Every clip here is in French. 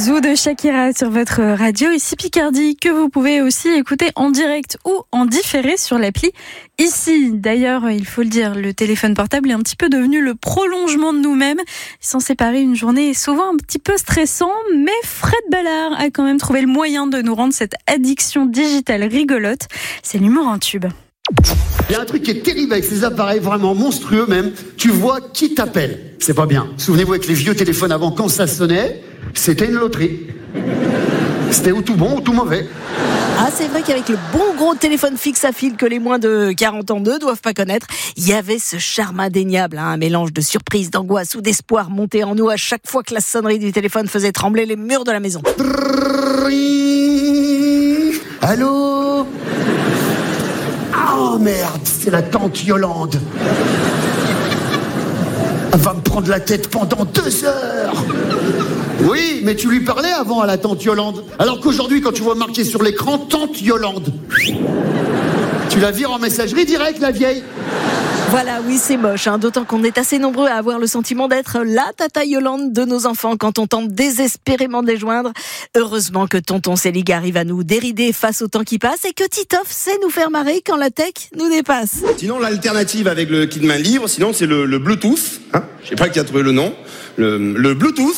Zou de Shakira sur votre radio, ici Picardie, que vous pouvez aussi écouter en direct ou en différé sur l'appli Ici. D'ailleurs, il faut le dire, le téléphone portable est un petit peu devenu le prolongement de nous-mêmes. S'en séparer une journée est souvent un petit peu stressant, mais Fred Ballard a quand même trouvé le moyen de nous rendre cette addiction digitale rigolote. C'est l'humour en tube. Il y a un truc qui est terrible avec ces appareils, vraiment monstrueux même. Tu vois qui t'appelle. C'est pas bien. Souvenez-vous avec les vieux téléphones avant, quand ça sonnait, c'était une loterie. C'était ou tout bon ou tout mauvais. Ah, c'est vrai qu'avec le bon gros téléphone fixe à fil que les moins de 40 ans ne doivent pas connaître, il y avait ce charme indéniable, un mélange de surprise, d'angoisse ou d'espoir monté en nous à chaque fois que la sonnerie du téléphone faisait trembler les murs de la maison. Allô ? Oh merde, c'est la tante Yolande. Elle va me prendre la tête pendant 2 heures. Oui, mais tu lui parlais avant à la tante Yolande. Alors qu'aujourd'hui, quand tu vois marqué sur l'écran tante Yolande, tu la vires en messagerie directe, la vieille. Voilà, oui, c'est moche, d'autant qu'on est assez nombreux à avoir le sentiment d'être la tata Yolande de nos enfants quand on tente désespérément de les joindre. Heureusement que tonton Célig arrive à nous dérider face au temps qui passe et que Titoff sait nous faire marrer quand la tech nous dépasse. Sinon, l'alternative avec le kit main libre, sinon c'est le Bluetooth. Je sais pas qui a trouvé le nom. Le Bluetooth.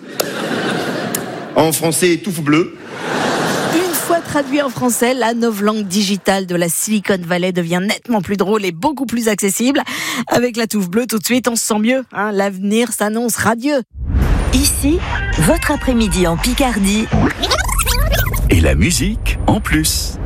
En français, touffe bleu. Une fois traduit en français, la novlangue digitale de la Silicon Valley devient nettement plus drôle et beaucoup plus accessible. Avec la touffe bleue, tout de suite, on se sent mieux. L'avenir s'annonce radieux. Ici, votre après-midi en Picardie. Et la musique en plus.